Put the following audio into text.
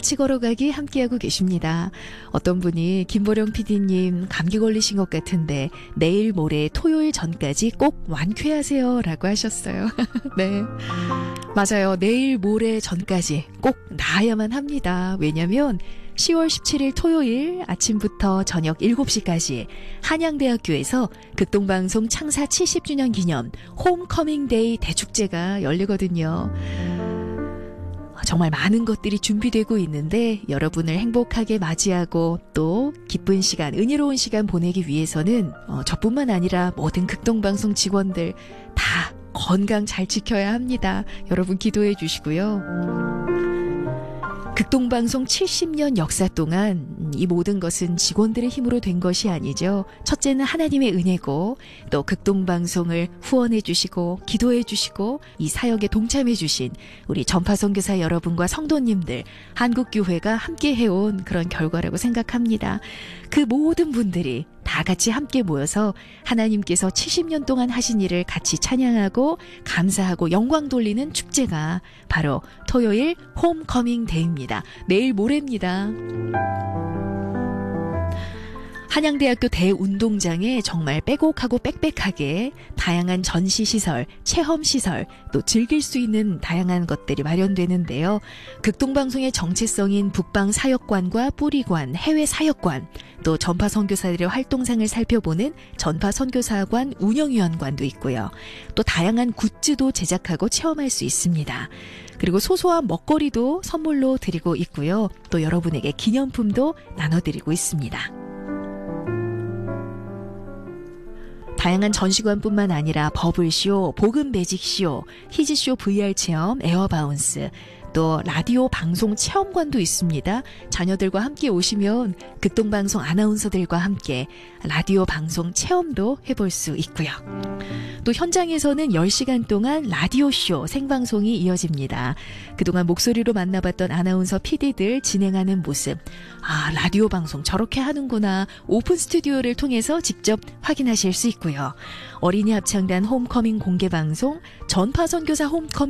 같이 걸어가기 함께하고 계십니다. 어떤 분이 김보령 PD님 감기 걸리신 것 같은데 내일 모레 토요일 전까지 꼭 완쾌하세요 라고 하셨어요. 네, 맞아요. 내일 모레 전까지 꼭 나아야만 합니다. 왜냐면 10월 17일 토요일 아침부터 저녁 7시까지 한양대학교에서 극동방송 창사 70주년 기념 홈커밍데이 대축제가 열리거든요. 정말 많은 것들이 준비되고 있는데 여러분을 행복하게 맞이하고 또 기쁜 시간, 은혜로운 시간 보내기 위해서는 저뿐만 아니라 모든 극동방송 직원들 다 건강 잘 지켜야 합니다. 여러분 기도해 주시고요. 극동방송 70년 역사 동안 이 모든 것은 직원들의 힘으로 된 것이 아니죠. 첫째는 하나님의 은혜고 또 극동방송을 후원해 주시고 기도해 주시고 이 사역에 동참해 주신 우리 전파선교사 여러분과 성도님들, 한국교회가 함께 해온 그런 결과라고 생각합니다. 그 모든 분들이 다 같이 함께 모여서 하나님께서 70년 동안 하신 일을 같이 찬양하고 감사하고 영광 돌리는 축제가 바로 토요일 홈커밍 데이입니다. 내일 모레입니다. 한양대학교 대운동장에 정말 빼곡하고 빽빽하게 다양한 전시시설, 체험시설, 또 즐길 수 있는 다양한 것들이 마련되는데요. 극동방송의 정체성인 북방사역관과 뿌리관, 해외사역관, 또 전파선교사들의 활동상을 살펴보는 전파선교사관 운영위원관도 있고요. 또 다양한 굿즈도 제작하고 체험할 수 있습니다. 그리고 소소한 먹거리도 선물로 드리고 있고요. 또 여러분에게 기념품도 나눠드리고 있습니다. 다양한 전시관뿐만 아니라 버블쇼, 복음 매직쇼, 히즈쇼 VR 체험, 에어바운스, 또 라디오 방송 체험관도 있습니다. 자녀들과 함께 오시면 극동방송 아나운서들과 함께 라디오 방송 체험도 해볼 수 있고요. 또 현장에서는 10시간 동안 라디오쇼 생방송이 이어집니다. 그동안 목소리로 만나봤던 아나운서 PD들 진행하는 모습, 라디오 방송 저렇게 하는구나, 오픈 스튜디오를 통해서 직접 확인하실 수 있고요. 어린이 합창단 홈커밍 공개방송, 전파선교사 홈커밍